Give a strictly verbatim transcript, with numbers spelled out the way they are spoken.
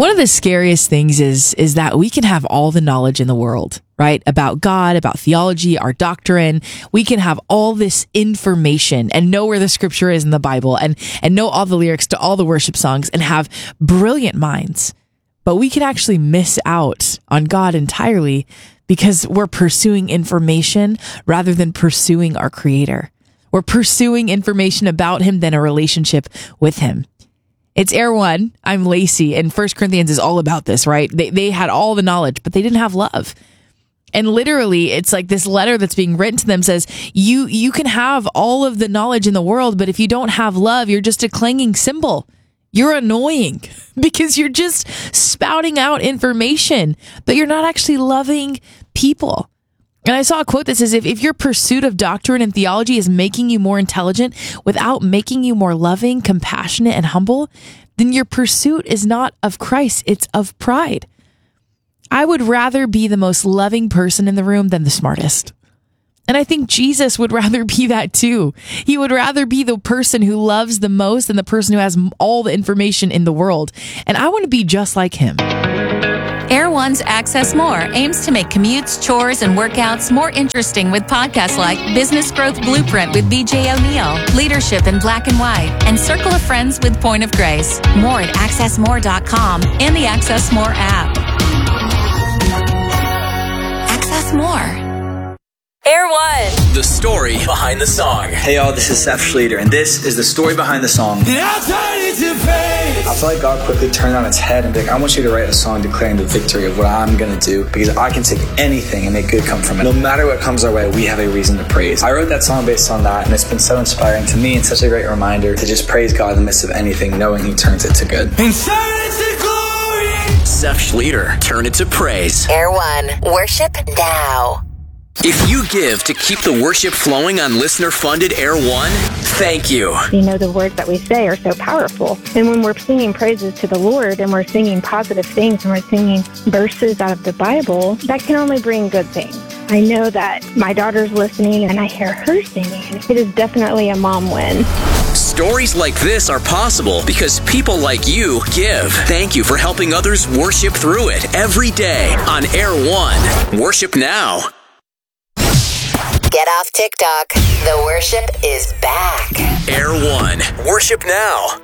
One of the scariest things is, is that we can have all the knowledge in the world, right? About God, about theology, our doctrine. We can have all this information and know where the scripture is in the Bible and, and know all the lyrics to all the worship songs and have brilliant minds. But we can actually miss out on God entirely because we're pursuing information rather than pursuing our Creator. We're pursuing information about Him than a relationship with Him. It's Air One. I'm Lacey, and First Corinthians is all about this, right? They they had all the knowledge, but they didn't have love. And literally, it's like this letter that's being written to them says, you you can have all of the knowledge in the world, but if you don't have love, you're just a clanging cymbal. You're annoying because you're just spouting out information, but you're not actually loving people. And I saw a quote that says, if, if your pursuit of doctrine and theology is making you more intelligent without making you more loving, compassionate, and humble, then your pursuit is not of Christ, it's of pride. I would rather be the most loving person in the room than the smartest. And I think Jesus would rather be that too. He would rather be the person who loves the most than the person who has all the information in the world. And I want to be just like him. Air One's Access More aims to make commutes, chores, and workouts more interesting with podcasts like Business Growth Blueprint with B J O'Neill, Leadership in Black and White, and Circle of Friends with Point of Grace. More at access more dot com and the Access More app. Access More. Air One. The story behind the song. Hey y'all, this is Seth Schleter, and this is the story behind the song. I feel like God quickly turned on its head and be like, I want you to write a song declaring the victory of what I'm going to do, because I can take anything and make good come from it. No matter what comes our way, we have a reason to praise. I wrote that song based on that, and it's been so inspiring to me and such a great reminder to just praise God in the midst of anything, knowing He turns it to good. Seth Schleter, turn it to praise. Air One. Worship now. If you give to keep the worship flowing on listener-funded Air One, thank you. You know, the words that we say are so powerful. And when we're singing praises to the Lord and we're singing positive things and we're singing verses out of the Bible, that can only bring good things. I know that my daughter's listening and I hear her singing. It is definitely a mom win. Stories like this are possible because people like you give. Thank you for helping others worship through it every day on Air One. Worship now. Get off TikTok. The worship is back. Air One. Worship now.